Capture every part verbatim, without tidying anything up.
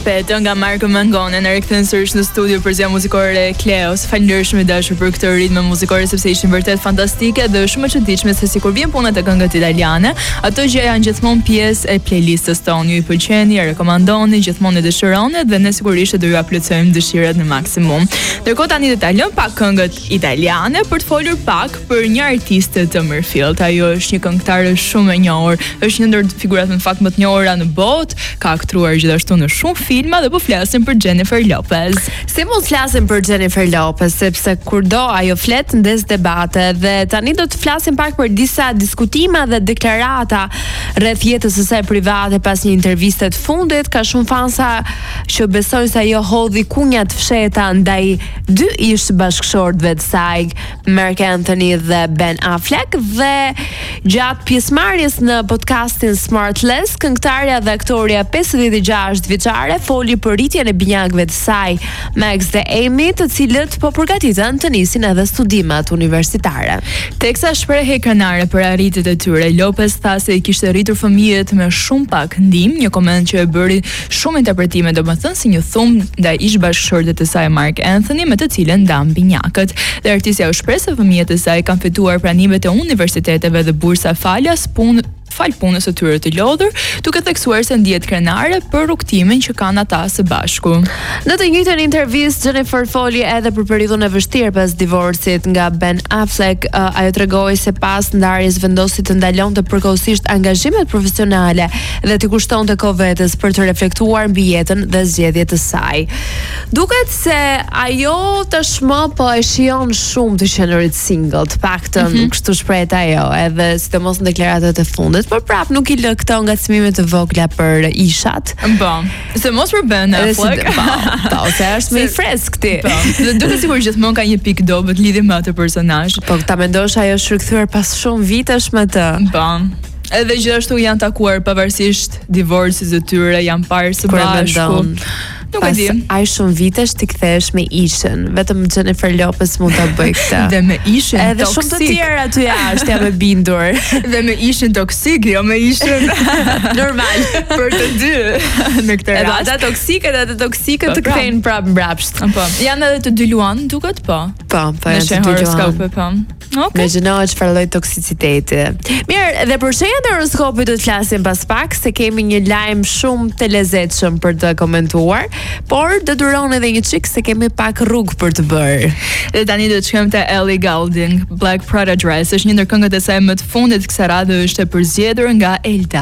shpejtë nga Marco Mangone në rikthen sërish në studio për zja muzikore e Kleos. Falenderoj dashur për këtë ritme muzikore sepse ishin vërtet fantastike dhe shumë e çuditshme se sikur vjen puna te këngët italiane, ato që janë gjithmonë pjesë e playlistës tonë. Ju i pëlqeni, e rekomandoni, gjithmonë e dëshironi dhe ne sigurisht do ju plotësojmë dëshirat në maksimum. Ndërkohë tani do ta lëm pak këngët italiane për të folur pak për një artiste të Mërfield. Ajo është një këngëtare shumë e njohur, është një ndër figurat në fakt më të njohura në botë, ka aktruar gjithashtu në shumë filma dhe po flasim për Jennifer Lopez. Si mund të flasim për Jennifer Lopez, sepse kurdo ajo flet ndes debate dhe tani do të flasim pak për disa diskutime dhe deklarata rreth jetës së saj private pas një interviste të fundit. Ka shumë fansa që besojnë se ajo hodhi kunja të fshehta ndaj dy ish bashkëshortëve të saj, Mark Anthony dhe Ben Affleck, dhe gjatë pjesëmarrjes në podcastin Smartless, këngëtarja dhe aktoria pesëdhjetë e gjashtë vjeçare foli për rritjen e binjakëve të saj, Max dhe Amy, të cilët po përgatiten të nisin edhe studimet universitare. Teksa shprehej krenare për arritjet e tyre, Lopez tha se i kishte rritur fëmijët me shumë pak ndihmë, një koment që e bëri shumë interpretime, domethënë si një thumë ndaj ish bashkëshortet të saj Mark Anthony, me të cilën ndan binjakët. Dhe artistja u shpreh se fëmijët e saj kanë fituar pranimet e universiteteve dhe bursa falas punë fal punës së tyre të lodhur, duke theksuar se ndihet krenare për rrugtimin që kanë ata së bashku. Në të njëjtën intervistë, Jennifer foli edhe për periudhën e vështirë pas divorcit nga Ben Affleck. Uh, ajo tregoi se pas ndarjes vendosi të ndalonte përkohësisht angazhimet profesionale dhe të kushtonte kohë vetes për të reflektuar mbi jetën dhe zgjedhjet e saj. Duket se ajo tashmë po e shijon shumë të qenurit single, të paktën mm-hmm. kështu shprehet ajo, edhe sidomos në deklaratat e fundit. Por prap nuk i lë këto ngacmime të vogla për ishat. Po. Se mos për Ben Affleck. Po, po, se është më i freskët ti. Po. Dhe duket sikur gjithmonë ka një pikë dobët lidhje me atë personazh. Po, ta mendosh ajo është rikthyer pas shumë vitesh me të. Po. Edhe gjithashtu janë takuar pavarësisht divorcit të tyre, janë parë së bashku. Nuk e di. Ai shumë vitesh ti kthehesh me ishën. Vetëm Jennifer Lopez mund ta bëj këtë. Dhe me ishën edhe toksik. Edhe shumë të tjerë aty jashtë jam e bindur. Dhe me ishën toksik, jo me ishën normal për të dy. Me këtë rast. Edhe ata toksikët, ata toksikët të kthejnë prapë mbrapsht. Po. Janë edhe të dy luan, duket po. Po, po janë të dy luan. Po. Okay. Me gjënohet çfarë lloj toksiciteti. Mirë, dhe për shenjat e horoskopit do të flasim pas pak, se kemi një lajm shumë të lezetshëm për të komentuar, por do duron edhe një çik se kemi pak rrugë për të bërë. Dhe tani do të shkojmë te Ellie Goulding. Black Prada Dress është një ndër këngët e saj më të fundit të kësaj radhe, është e përzgjedhur nga Elda.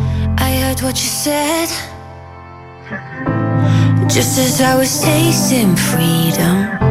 I heard what you said, just as I was tasting freedom.